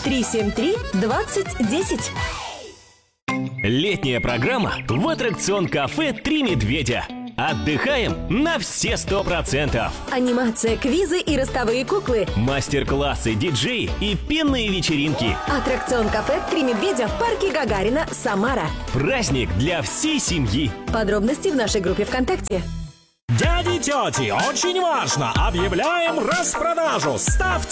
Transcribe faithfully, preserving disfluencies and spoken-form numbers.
три семь три двадцать десять. Летняя программа в аттракцион кафе «Три медведя». Отдыхаем на все сто процентов. Анимация, квизы и ростовые куклы. Мастер-классы, диджеи и пенные вечеринки. Аттракцион кафе «Три медведя» в парке Гагарина, Самара. Праздник для всей семьи. Подробности в нашей группе ВКонтакте. Дяди и тети, очень важно! Объявляем распродажу! Ставьте